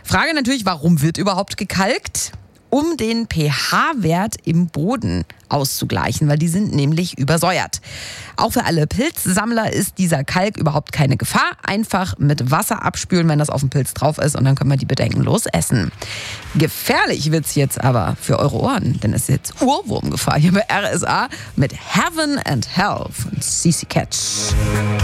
Frage natürlich, warum wird überhaupt gekalkt? Um den pH-Wert im Boden auszugleichen, weil die sind nämlich übersäuert. Auch für alle Pilzsammler ist dieser Kalk überhaupt keine Gefahr. Einfach mit Wasser abspülen, wenn das auf dem Pilz drauf ist, und dann können wir die bedenkenlos essen. Gefährlich wird's jetzt aber für eure Ohren, denn es ist jetzt Ohrwurmgefahr hier bei RSA mit Heaven and Hell von CC Catch.